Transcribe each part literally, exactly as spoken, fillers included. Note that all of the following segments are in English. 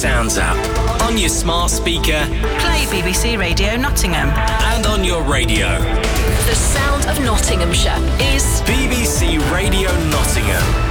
Sounds app. On your smart speaker. Play B B C Radio Nottingham. And on your radio. The sound of Nottinghamshire is B B C Radio Nottingham.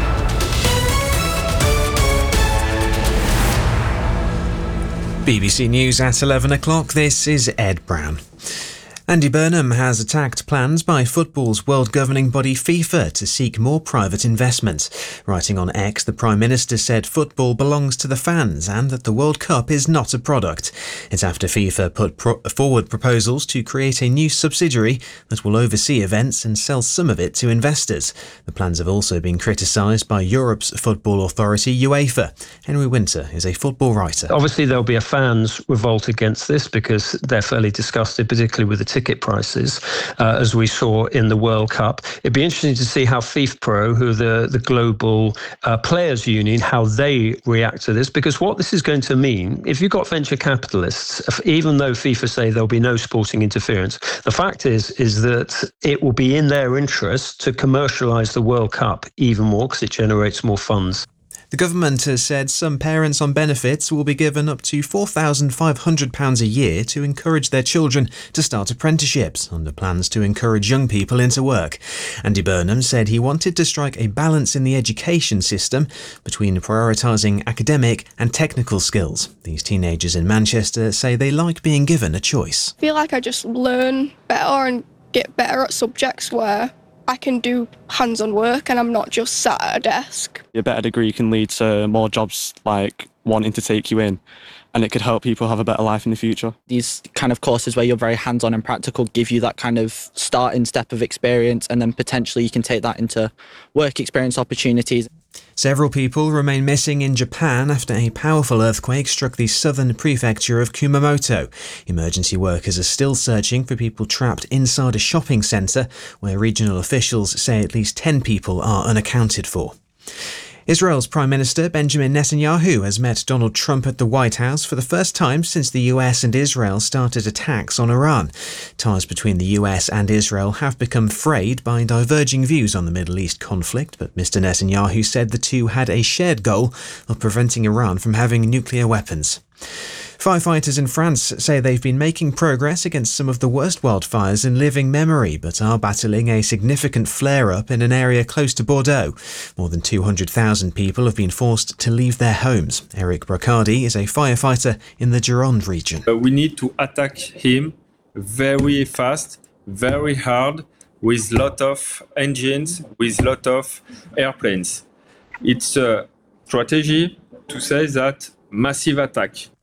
B B C News at eleven o'clock, this is Ed Brown. Andy Burnham has attacked plans by football's world governing body FIFA to seek more private investment. Writing on X, the Prime Minister said football belongs to the fans and that the World Cup is not a product. It's after FIFA put pro- forward proposals to create a new subsidiary that will oversee events and sell some of it to investors. The plans have also been criticised by Europe's football authority, UEFA. Henry Winter is a football writer. Obviously, there'll be a fans' revolt against this because they're fairly disgusted, particularly with the ticket prices, uh, as we saw in the World Cup. It'd be interesting to see how FIFPro, who are the, the global uh, players union, how they react to this, because what this is going to mean, if you've got venture capitalists, even though FIFA say there'll be no sporting interference, the fact is, is that it will be in their interest to commercialise the World Cup even more because it generates more funds. The government has said some parents on benefits will be given up to four thousand five hundred pounds a year to encourage their children to start apprenticeships under plans to encourage young people into work. Andy Burnham said he wanted to strike a balance in the education system between prioritising academic and technical skills. These teenagers in Manchester say they like being given a choice. I feel like I just learn better and get better at subjects where I can do hands-on work and I'm not just sat at a desk. A better degree can lead to more jobs like wanting to take you in, and it could help people have a better life in the future. These kind of courses where you're very hands-on and practical give you that kind of starting step of experience, and then potentially you can take that into work experience opportunities. Several people remain missing in Japan after a powerful earthquake struck the southern prefecture of Kumamoto. Emergency workers are still searching for people trapped inside a shopping centre, where regional officials say at least ten people are unaccounted for. Israel's Prime Minister Benjamin Netanyahu has met Donald Trump at the White House for the first time since the U S and Israel started attacks on Iran. Ties between the U S and Israel have become frayed by diverging views on the Middle East conflict, but Mister Netanyahu said the two had a shared goal of preventing Iran from having nuclear weapons. Firefighters in France say they've been making progress against some of the worst wildfires in living memory, but are battling a significant flare-up in an area close to Bordeaux. More than two hundred thousand people have been forced to leave their homes. Eric Brocardi is a firefighter in the Gironde region. We need to attack him very fast, very hard, with lot of engines, with lot of airplanes. It's a strategy to say that massive attack.